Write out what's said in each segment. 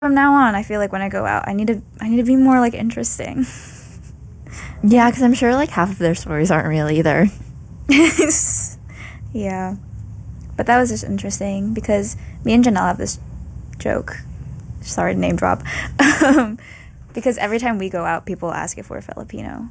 From now on, I feel like when I go out, I need to be more like interesting. Yeah, because I'm sure like half of their stories aren't real either. Yeah. But that was just interesting because me and Janelle have this joke. Sorry to name drop. Because every time we go out, people ask if we're Filipino.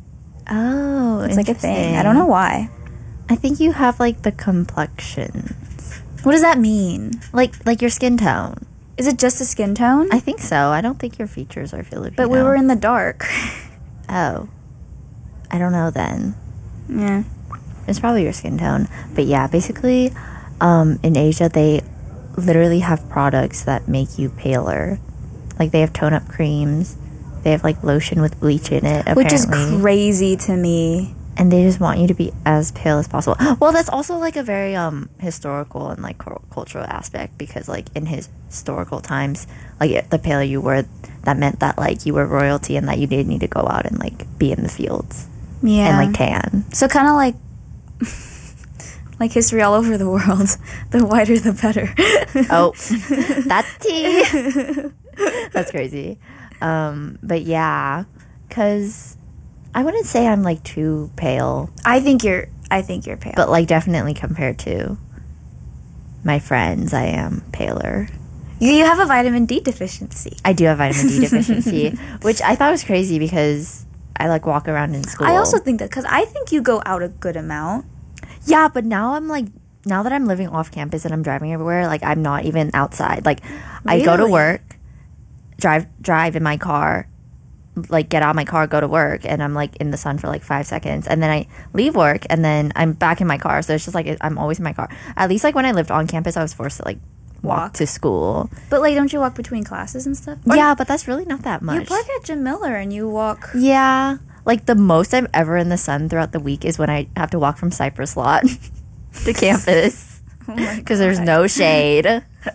Oh, it's like a thing. I don't know why. I think you have like the complexion. What does that mean? Like your skin tone. Is it just a skin tone? I think so. I don't think your features are Filipino. But we were in the dark. Oh. I don't know then. Yeah. It's probably your skin tone. But yeah, basically, in Asia, they literally have products that make you paler. Like, they have tone-up creams. They have, like, lotion with bleach in it, apparently. Which is crazy to me. And they just want you to be as pale as possible. Well, that's also, like, a very historical and, like, cultural aspect. Because, like, in historical times, like, the paler you were, that meant that, like, you were royalty and that you did need to go out and, like, be in the fields. Yeah. And, like, tan. So kind of like... like history all over the world. The whiter, the better. Oh, that's tea. That's crazy. But yeah, because I wouldn't say I'm like too pale. I think you're pale. But like definitely compared to my friends, I am paler. You have a vitamin D deficiency. I do have vitamin D deficiency, which I thought was crazy because I like walk around in school. I also think that because I think you go out a good amount. Yeah, but now now that I'm living off campus and I'm driving everywhere, like I'm not even outside. Like Really? I go to work, drive in my car, like get out of my car, go to work, and I'm like in the sun for like 5 seconds, and then I leave work and then I'm back in my car. So it's just like I'm always in my car. At least like when I lived on campus, I was forced to like walk to school. But like, don't you walk between classes and stuff? Yeah, but that's really not that much. You park at Jim Miller and you walk. Yeah. Like, the most I'm ever in the sun throughout the week is when I have to walk from Cypress Lot to campus. Because there's no shade.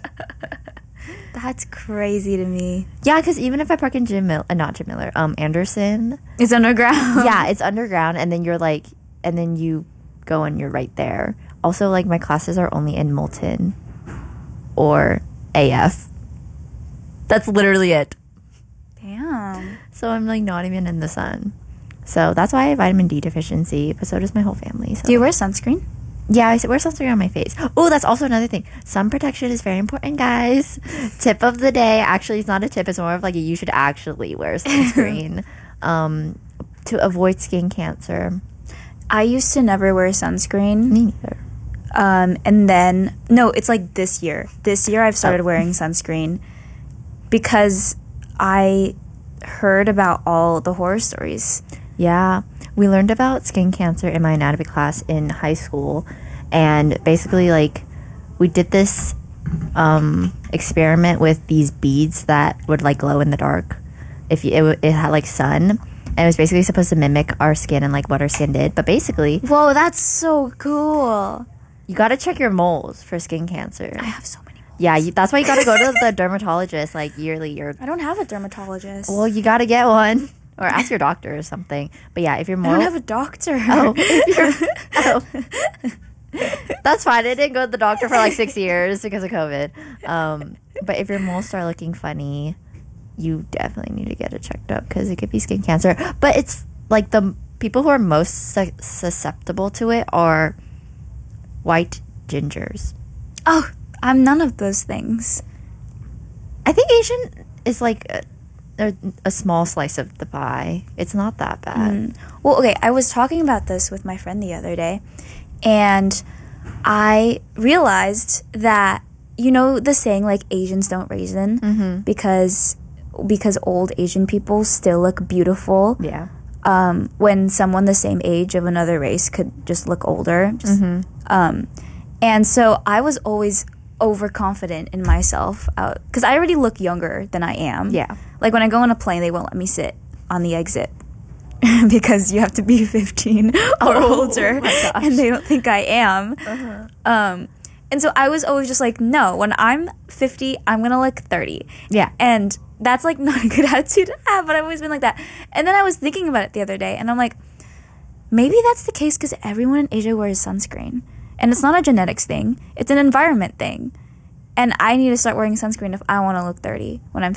That's crazy to me. Yeah, because even if I park in Anderson. It's underground. Yeah, it's underground. And then you're like, and then you go and you're right there. Also, like, my classes are only in Moulton or AF. That's literally it. Damn. So I'm, like, not even in the sun. So that's why I have vitamin D deficiency, but so does my whole family. So. Do you wear sunscreen? Yeah, I wear sunscreen on my face. Oh, that's also another thing. Sun protection is very important, guys. Tip of the day. Actually, it's not a tip. It's more of like you should actually wear sunscreen to avoid skin cancer. I used to never wear sunscreen. Me neither. And then, no, it's like this year. This year I've started wearing sunscreen because I heard about all the horror stories. Yeah, we learned about skin cancer in my anatomy class in high school, and basically, like, we did this experiment with these beads that would like glow in the dark if it had like sun, and it was basically supposed to mimic our skin and like what our skin did. But basically, whoa, that's so cool. You gotta check your moles for skin cancer. I have so many moles. Yeah, that's why you gotta go to the dermatologist like yearly. I don't have a dermatologist. Well, you gotta get one. Or ask your doctor or something. But yeah, if you're more... I don't have a doctor. Oh. That's fine. I didn't go to the doctor for like 6 years because of COVID. But if your moles start looking funny, you definitely need to get it checked up because it could be skin cancer. But it's like the people who are most susceptible to it are white gingers. Oh, I'm none of those things. I think Asian is like... a small slice of the pie. It's not that bad. Well, okay, I was talking about this with my friend the other day, and I realized that, you know the saying, like, Asians don't raisin? Mm-hmm. Because old Asian people still look beautiful. Yeah. When someone the same age of another race could just look older. And so I was always overconfident in myself because I already look younger than I am. Yeah. Like when I go on a plane, they won't let me sit on the exit because you have to be 15 or older, and they don't think I am. And so I was always just like, no, when I'm 50, I'm gonna look 30. Yeah. And that's like not a good attitude to have, but I've always been like that. And then I was thinking about it the other day, and I'm like, maybe that's the case because everyone in Asia wears sunscreen. And it's not a genetics thing. It's an environment thing. And I need to start wearing sunscreen if I want to look 30 when I'm 50.